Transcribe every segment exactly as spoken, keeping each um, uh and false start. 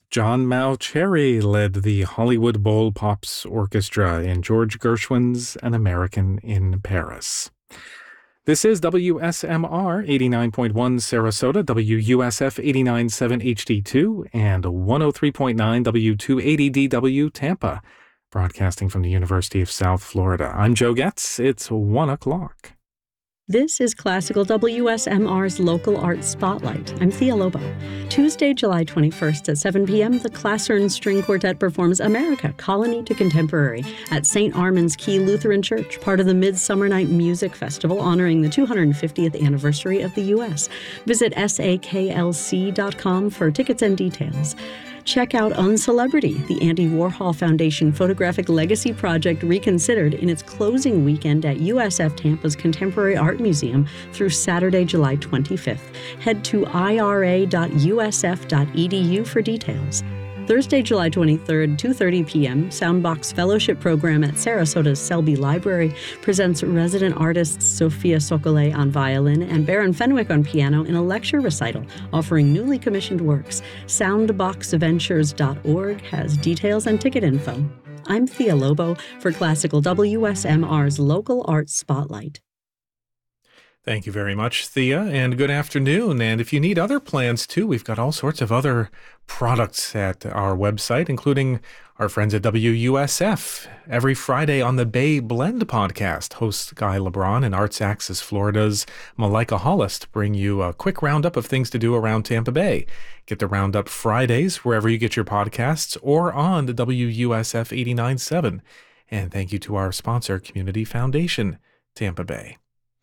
John Mauceri led the Hollywood Bowl Pops Orchestra in George Gershwin's An American in Paris. This is W S M R eighty-nine point one Sarasota, W U S F eighty-nine point seven H D two, and one oh three point nine W two eighty D W Tampa, broadcasting from the University of South Florida. I'm Joe Getz. It's one o'clock. This is Classical W S M R's Local Arts Spotlight. I'm Thea Lobo. Tuesday, July twenty-first at seven p.m., the Classern String Quartet performs America, Colony to Contemporary at Saint Armand's Key Lutheran Church, part of the Midsummer Night Music Festival honoring the two hundred fiftieth anniversary of the U S. Visit S A K L C dot com for tickets and details. Check out Uncelebrity, the Andy Warhol Foundation photographic legacy project reconsidered in its closing weekend at U S F Tampa's Contemporary Art Museum through Saturday, July twenty-fifth. Head to I R A dot U S F dot E D U for details. Thursday, July twenty-third, two thirty p.m., Soundbox Fellowship Program at Sarasota's Selby Library presents resident artists Sophia Sokole on violin and Baron Fenwick on piano in a lecture recital offering newly commissioned works. soundbox ventures dot org has details and ticket info. I'm Thea Lobo for Classical W S M R's Local Arts Spotlight. Thank you very much, Thea, and good afternoon. And if you need other plans, too, we've got all sorts of other products at our website, including our friends at W U S F. Every Friday on the Bay Blend podcast, hosts Guy LeBron and Arts Axis Florida's Malika Hollis bring you a quick roundup of things to do around Tampa Bay. Get the roundup Fridays wherever you get your podcasts or on the W U S F eighty-nine point seven. And thank you to our sponsor, Community Foundation, Tampa Bay.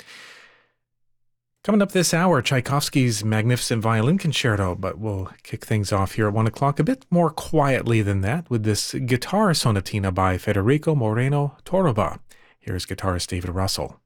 Coming up this hour, Tchaikovsky's Magnificent Violin Concerto, but we'll kick things off here at one o'clock a bit more quietly than that with this guitar sonatina by Federico Moreno Torroba. Here's guitarist David Russell.